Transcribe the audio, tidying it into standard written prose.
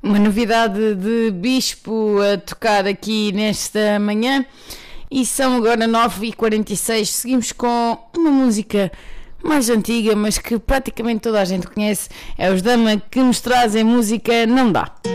Uma novidade de Bispo a tocar aqui nesta manhã. E são agora 9h46. Seguimos com uma música mais antiga, mas que praticamente toda a gente conhece. É os Dama que nos trazem música Não Dá.